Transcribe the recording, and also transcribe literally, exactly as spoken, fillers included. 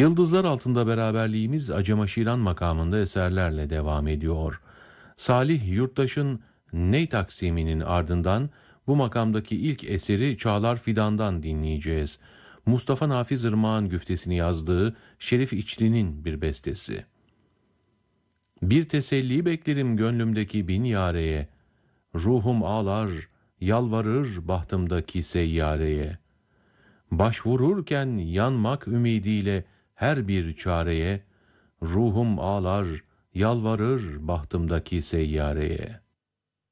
Yıldızlar altında beraberliğimiz Acemaşiran makamında eserlerle devam ediyor. Salih Yurttaş'ın Ney Taksim'inin ardından bu makamdaki ilk eseri Çağlar Fidan'dan dinleyeceğiz. Mustafa Nafiz Irmak'ın güftesini yazdığı Şerif İçli'nin bir bestesi. Bir teselli beklerim gönlümdeki bin yareye, ruhum ağlar, yalvarır bahtımdaki seyyareye. Başvururken yanmak ümidiyle her bir çareye, ruhum ağlar, yalvarır bahtımdaki seyyareye.